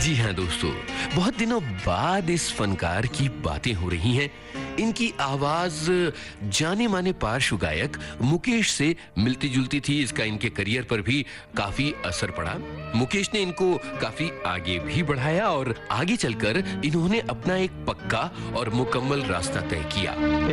जी हाँ दोस्तों, बहुत दिनों बाद इस फनकार की बातें हो रही हैं। इनकी आवाज जाने माने पार्श्व गायक मुकेश से मिलती जुलती थी। इसका इनके करियर पर भी काफी असर पड़ा। मुकेश ने इनको काफी आगे भी बढ़ाया और आगे चलकर इन्होंने अपना एक पक्का और मुकम्मल रास्ता तय किया।